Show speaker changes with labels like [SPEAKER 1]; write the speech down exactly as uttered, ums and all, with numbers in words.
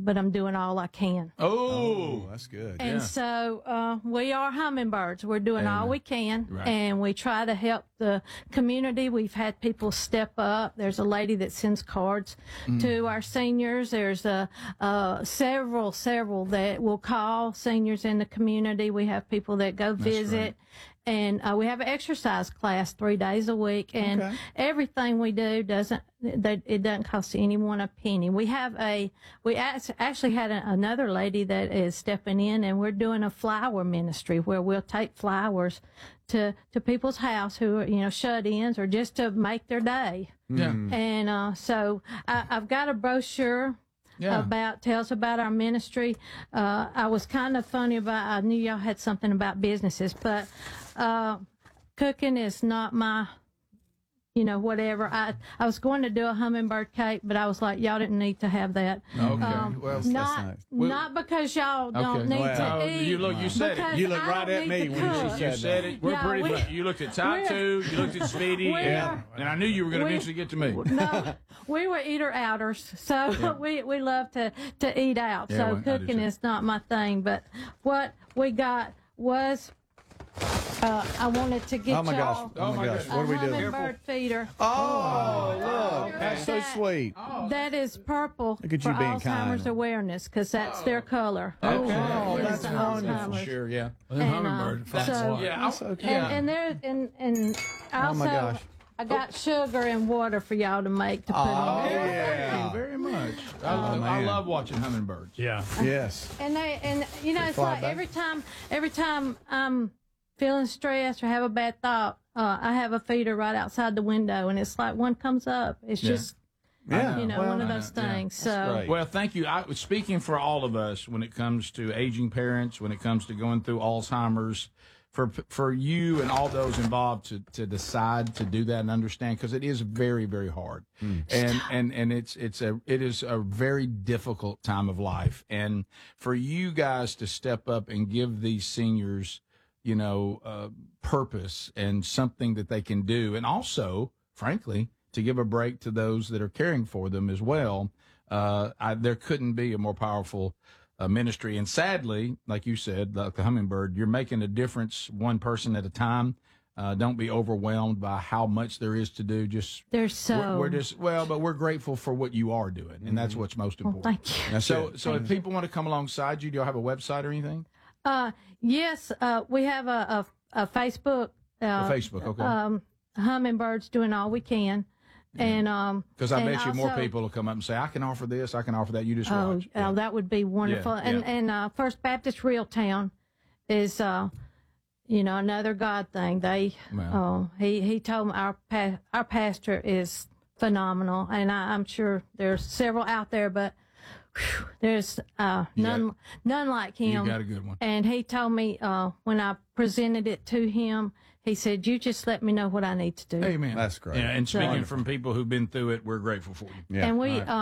[SPEAKER 1] but I'm doing all I can.
[SPEAKER 2] Oh,
[SPEAKER 3] Oh, that's good.
[SPEAKER 1] And
[SPEAKER 2] Yeah.
[SPEAKER 1] so uh, we are hummingbirds. We're doing all we can,
[SPEAKER 2] Right.
[SPEAKER 1] and we try to help the community. We've had people step up. There's a lady that sends cards
[SPEAKER 2] Mm.
[SPEAKER 1] to our seniors. There's a, uh, several, several that will call seniors in the community. We have people that go visit. And uh, we have an exercise class three days a week, and
[SPEAKER 3] Okay.
[SPEAKER 1] everything we do doesn't that it doesn't cost anyone a penny. We have a we act- actually had a, another lady that is stepping in, and we're doing a flower ministry where we'll take flowers to to people's house who are you know shut-ins or just to make their day.
[SPEAKER 2] Yeah.
[SPEAKER 1] And uh, so I, I've got a brochure.
[SPEAKER 2] Yeah.
[SPEAKER 1] About tells about our ministry. Uh, I was kind of funny about. I knew y'all had something about businesses, but uh, cooking is not my, you know, whatever. I I was going to do a hummingbird cake, but I was like, y'all didn't need to have that.
[SPEAKER 2] Okay.
[SPEAKER 1] Um,
[SPEAKER 2] well,
[SPEAKER 3] that's
[SPEAKER 1] not
[SPEAKER 3] nice.
[SPEAKER 1] not because y'all don't
[SPEAKER 2] Okay.
[SPEAKER 1] need
[SPEAKER 3] Well,
[SPEAKER 1] to eat.
[SPEAKER 2] you look, you said it.
[SPEAKER 1] because
[SPEAKER 3] You look
[SPEAKER 1] I
[SPEAKER 3] right
[SPEAKER 1] don't
[SPEAKER 3] at
[SPEAKER 1] need
[SPEAKER 3] me
[SPEAKER 1] to
[SPEAKER 3] when you
[SPEAKER 1] cook.
[SPEAKER 3] said
[SPEAKER 2] You
[SPEAKER 3] that.
[SPEAKER 2] said it. We're
[SPEAKER 1] Yeah,
[SPEAKER 2] pretty.
[SPEAKER 1] we-
[SPEAKER 2] much- you looked at Tatu. You looked at Speedy.
[SPEAKER 1] We
[SPEAKER 2] and,
[SPEAKER 1] are-
[SPEAKER 2] and I knew you were going to
[SPEAKER 1] we-
[SPEAKER 2] eventually get to me.
[SPEAKER 1] No, we were eater outers, so we we love to to eat out.
[SPEAKER 2] Yeah,
[SPEAKER 1] so
[SPEAKER 2] well, I do
[SPEAKER 1] cooking
[SPEAKER 2] too.
[SPEAKER 1] is not my thing. But what we got was. Uh, I wanted to get
[SPEAKER 3] Oh my gosh.
[SPEAKER 1] y'all
[SPEAKER 3] Oh my gosh.
[SPEAKER 1] a
[SPEAKER 3] What are we doing?
[SPEAKER 1] hummingbird feeder.
[SPEAKER 3] Oh, look. That's so
[SPEAKER 1] That-
[SPEAKER 3] sweet.
[SPEAKER 1] That is purple
[SPEAKER 3] Look at
[SPEAKER 1] for
[SPEAKER 3] you being
[SPEAKER 1] Alzheimer's
[SPEAKER 3] kind.
[SPEAKER 1] awareness because that's their color.
[SPEAKER 2] Okay.
[SPEAKER 3] Oh,
[SPEAKER 1] Is
[SPEAKER 3] that's
[SPEAKER 1] the
[SPEAKER 3] wonderful.
[SPEAKER 1] Alzheimer's.
[SPEAKER 2] Sure. Yeah.
[SPEAKER 4] And
[SPEAKER 1] And,
[SPEAKER 4] hummingbird.
[SPEAKER 1] um,
[SPEAKER 4] That's
[SPEAKER 1] so-
[SPEAKER 4] why.
[SPEAKER 2] Yeah.
[SPEAKER 3] That's
[SPEAKER 2] I-
[SPEAKER 3] okay.
[SPEAKER 2] yeah.
[SPEAKER 1] And, and there and and
[SPEAKER 3] Oh
[SPEAKER 1] also
[SPEAKER 3] my gosh.
[SPEAKER 1] I got sugar and water for y'all to make to put
[SPEAKER 3] Oh,
[SPEAKER 1] on there.
[SPEAKER 3] yeah.
[SPEAKER 2] Thank you very much. I,
[SPEAKER 3] Oh,
[SPEAKER 2] love, I
[SPEAKER 3] man.
[SPEAKER 2] love watching hummingbirds.
[SPEAKER 4] Yeah.
[SPEAKER 3] Yes.
[SPEAKER 1] And they and you know it's
[SPEAKER 3] fly
[SPEAKER 1] like
[SPEAKER 3] back.
[SPEAKER 1] every time every time I'm feeling stressed or have a bad thought, uh, I have a feeder right outside the window, and it's like one comes up. It's
[SPEAKER 2] Yeah.
[SPEAKER 1] just
[SPEAKER 3] Yeah.
[SPEAKER 1] you know
[SPEAKER 3] well,
[SPEAKER 1] one of
[SPEAKER 2] I
[SPEAKER 1] those
[SPEAKER 2] know, yeah.
[SPEAKER 1] things. So
[SPEAKER 3] great.
[SPEAKER 2] Well, thank you. I was speaking for all of us when it comes to aging parents, when it comes to going through Alzheimer's, for for you and all those involved to, to decide to do that and understand, because it is very, very hard, and and and it's it's a it is a very difficult time of life, and for you guys to step up and give these seniors, you know, uh, purpose and something that they can do, and also, frankly, to give a break to those that are caring for them as well. Uh, I, there couldn't be a more powerful uh, ministry. And sadly, like you said, like the hummingbird, you're making a difference one person at a time. Uh, don't be overwhelmed by how much there is to do. Just
[SPEAKER 1] there's so
[SPEAKER 2] we're, we're just well, but we're grateful for what you are doing, and that's what's most
[SPEAKER 1] well,
[SPEAKER 2] important.
[SPEAKER 1] thank you.
[SPEAKER 3] That's
[SPEAKER 2] So,
[SPEAKER 3] it.
[SPEAKER 2] so if people want to come alongside you, do you have a website or anything?
[SPEAKER 1] Uh, yes, uh, we have a a, a Facebook. Uh,
[SPEAKER 2] Or Facebook, okay.
[SPEAKER 1] Um, hummingbirds doing all we can, and um.
[SPEAKER 2] Because I
[SPEAKER 1] and
[SPEAKER 2] bet you more
[SPEAKER 1] also-
[SPEAKER 2] people will come up and say, "I can offer this, I can offer that." You just
[SPEAKER 1] Oh,
[SPEAKER 2] watch.
[SPEAKER 1] oh, that would be wonderful.
[SPEAKER 2] Yeah,
[SPEAKER 1] and
[SPEAKER 2] yeah.
[SPEAKER 1] and uh, First Baptist Reeltown is, uh, you know, another God thing. They,
[SPEAKER 2] Wow.
[SPEAKER 1] uh, he he told me our pa- our pastor is phenomenal, and I, I'm sure there's several out there, but whew, there's uh, none
[SPEAKER 2] got-
[SPEAKER 1] none like him.
[SPEAKER 2] You got a good one.
[SPEAKER 1] And he told me uh, when I presented it to him, he said, "You just let me know what I need to do."
[SPEAKER 2] Amen.
[SPEAKER 3] That's great.
[SPEAKER 2] Yeah, and speaking
[SPEAKER 1] Wonderful.
[SPEAKER 2] from people who've been through it, we're grateful for you.
[SPEAKER 3] Yeah.
[SPEAKER 1] And we.
[SPEAKER 2] All right.
[SPEAKER 1] Uh,